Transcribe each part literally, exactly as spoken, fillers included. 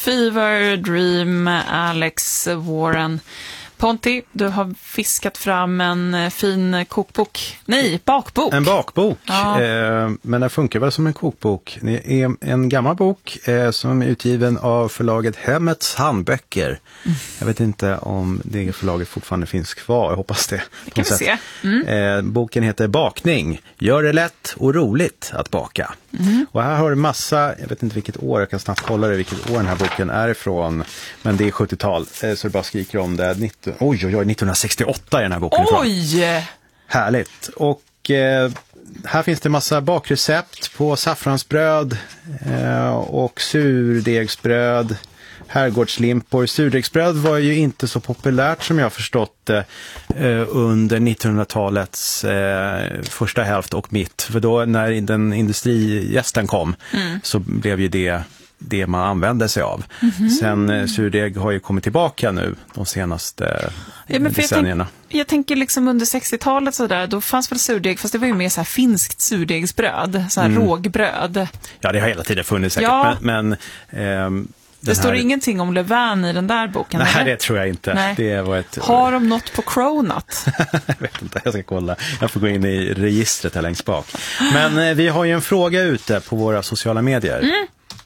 Fever, Dream, Alex, Warren. Ponti, du har fiskat fram en fin kokbok. Nej, bakbok. En bakbok, ja. eh, men den funkar väl som en kokbok. Det är en gammal bok eh, som är utgiven av förlaget Hemmets handböcker. Mm. Jag vet inte om det förlaget fortfarande finns kvar, jag hoppas det. Det kan vi se. Mm. Eh, boken heter Bakning. Gör det lätt och roligt att baka. Mm. Och här har du massa, jag vet inte vilket år, jag kan snabbt kolla det vilket år den här boken är ifrån. Men det är sjuttiotal, eh, så det bara skriker om det. nitton, oj, oj, oj, nittonhundrasextioåtta är den här boken ifrån. Oj! Härligt. Och eh, här finns det massa bakrecept på saffransbröd eh, och surdegsbröd, herrgårdslimpor. Surdegsbröd var ju inte så populärt som jag har förstått det eh, under nittonhundratalets eh, första hälft och mitt. För då när den industrijästen kom mm. så blev ju det det man använde sig av. Mm-hmm. Sen eh, surdeg har ju kommit tillbaka nu de senaste ja, men decennierna. Jag, tänk, jag tänker liksom under sextiotalet så där, då fanns väl surdeg, fast det var ju mer så här finskt surdegsbröd, så här mm. rågbröd. Ja, det har hela tiden funnits säkert, ja. men, men ehm, det här... står ingenting om Levain i den där boken. Nej, eller? det tror jag inte. Nej. Det var ett... Har de något på Cronut? Jag vet inte, jag ska kolla. Jag får gå in i registret här längst bak. Men eh, vi har ju en fråga ute på våra sociala medier. Mm.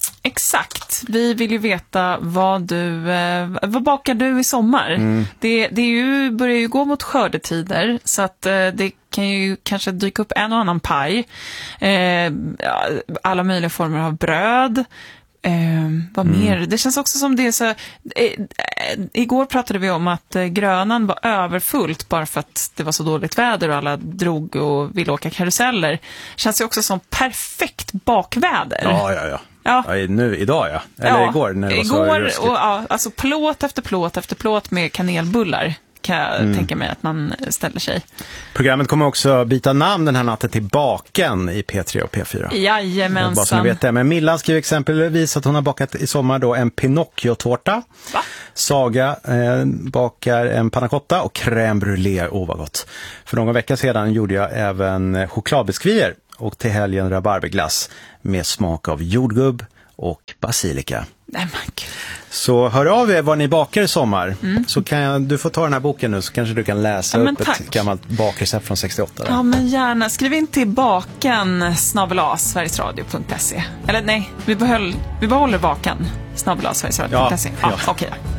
Exakt. Vi vill ju veta vad du, eh, vad bakar du i sommar? Mm. Det, det är ju, börjar ju gå mot skördetider, så att eh, det kan ju kanske dyka upp en och annan paj. Eh, alla möjliga former av bröd. Eh, vad mm. mer? Det känns också som det är så... Eh, eh, igår pratade vi om att eh, Grönan var överfullt bara för att det var så dåligt väder och alla drog och ville åka karuseller. Känns ju också som perfekt bakväder. Ja, ja, ja. Ja. Ja, nu, idag ja. Eller ja, igår när det var igår, så och, ja, alltså plåt efter plåt efter plåt med kanelbullar kan jag mm. tänka mig att man ställer sig. Programmet kommer också byta namn den här natten till Baken i P tre och P fyra. Jajamensan. Bara så ni vet det. Men Millan skriver exempelvis att hon har bakat i sommar då en Pinocchio-tårta. Va? Saga eh, bakar en panna cotta och crème brûlée. Åh, vad gott. För några veckor sedan gjorde jag även chokladbiskvier och till helgen rabarberglass med smak av jordgubb och basilika. Nej, man. Så hör av er vad ni bakar i sommar. Mm. Så kan jag, du får ta den här boken nu så kanske du kan läsa ja, upp tack. ett gammalt bakrecept från sextioåtta. Där. Ja, men gärna. Skriv in till baken snabel-a sverigesradio punkt se. Eller nej, vi, behöll, vi behåller baken snabel-a sverigesradio punkt se. Ja, ja. Ja, okej.